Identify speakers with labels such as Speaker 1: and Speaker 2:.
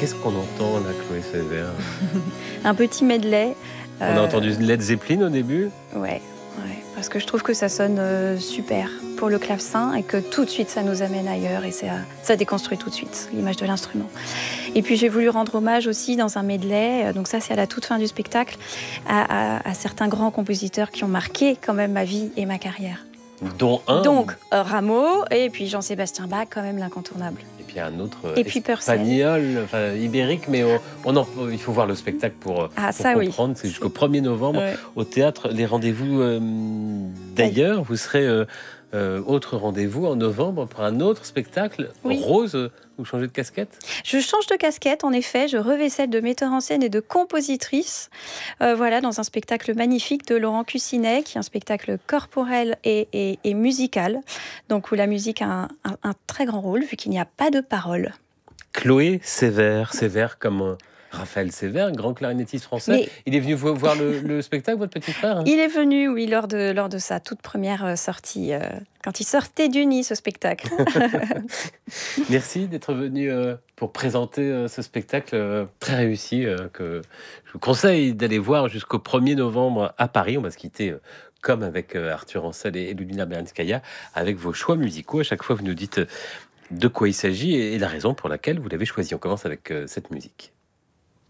Speaker 1: Qu'est-ce qu'on entend là, Chloé Sévère?
Speaker 2: Un petit medley.
Speaker 1: On a entendu Led Zeppelin au début.
Speaker 2: Ouais, parce que je trouve que ça sonne super pour le clavecin et que tout de suite ça nous amène ailleurs et ça déconstruit tout de suite l'image de l'instrument. Et puis j'ai voulu rendre hommage aussi dans un medley, donc ça c'est à la toute fin du spectacle, à certains grands compositeurs qui ont marqué quand même ma vie et ma carrière.
Speaker 1: Dont un.
Speaker 2: Donc Rameau et puis Jean-Sébastien Bach, quand même l'incontournable.
Speaker 1: Et puis un autre
Speaker 2: Et puis Purcell.
Speaker 1: espagnol, enfin ibérique, mais il faut voir le spectacle pour comprendre. C'est jusqu'au 1er novembre au théâtre. Les rendez-vous d'ailleurs, vous serez autre rendez-vous en novembre pour un autre spectacle. Rose, vous changez de casquette?
Speaker 2: Je change de casquette, en effet. Je revêt celle de metteur en scène et de compositrice. Dans un spectacle magnifique de Laurent Cussinet, qui est un spectacle corporel et musical. Donc où la musique a un très grand rôle, vu qu'il n'y a pas de paroles.
Speaker 1: Chloé Sévère, Sévère comme Raphaël Sévère, grand clarinettiste français. Il est venu voir le spectacle, votre petit frère?
Speaker 2: Il est venu, oui, lors de sa toute première sortie, quand il sortait du nid, ce spectacle.
Speaker 1: Merci d'être venu pour présenter ce spectacle très réussi que je vous conseille d'aller voir jusqu'au 1er novembre à Paris. On va se quitter comme avec Arthur Ancel et Ludmila Bernskaya, avec vos choix musicaux. À chaque fois, vous nous dites de quoi il s'agit et la raison pour laquelle vous l'avez choisi. On commence avec cette musique.